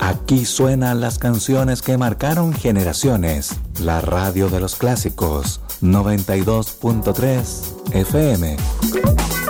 Aquí suenan las canciones que marcaron generaciones. La radio de los clásicos, 92.3 FM.